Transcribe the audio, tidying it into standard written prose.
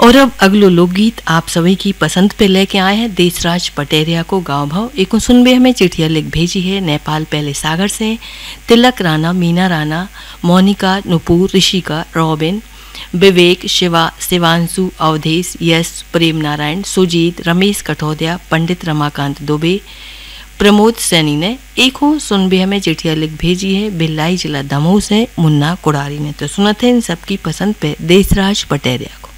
और अब अगलो लोकगीत आप सभी की पसंद पे लेके आए हैं देशराज पटेरिया को गाँव भाव। एक सुनबे हमें चिट्ठिया लिख भेजी है नेपाल पहले सागर से। तिलक राणा, मीना राणा, मोनिका, नुपुर, ऋषिका, रॉबिन, विवेक, शिवा, शिवांशु, अवधेश, यश, प्रेम नारायण, सुजीत, रमेश कठौदिया, पंडित रमाकांत दुबे, प्रमोद सैनी ने एक हो सुनबे हमें चिट्ठिया लिख भेजी है भिलाई जिला दमोह से मुन्ना कुड़ारी ने। तो सुनते हैं इन सबकी पसंद पे देशराज पटेरिया को।